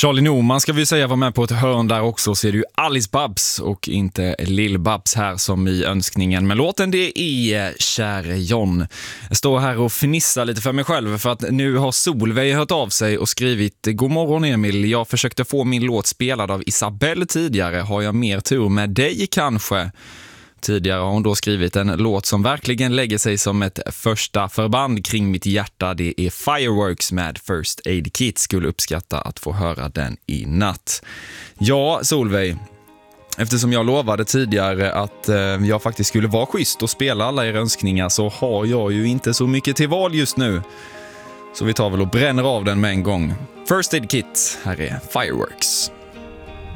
Charlie Norman ska vi säga var med på ett hörn där också, så är det ju Alice Babs och inte Lill Babs här som i önskningen. Men låten det är Käre John. Jag står här och fnissar lite för mig själv för att nu har Solveig hört av sig och skrivit: God morgon Emil, jag försökte få min låt spelad av Isabelle tidigare. Har jag mer tur med dig kanske? Tidigare har hon då skrivit en låt som verkligen lägger sig som ett första förband kring mitt hjärta. Det är Fireworks med First Aid Kit. Skulle uppskatta att få höra den i natt. Ja, Solveig, eftersom jag lovade tidigare att jag faktiskt skulle vara schysst och spela alla era önskningar, så har jag ju inte så mycket till val just nu. Så vi tar väl och bränner av den med en gång. First Aid Kit, här är Fireworks.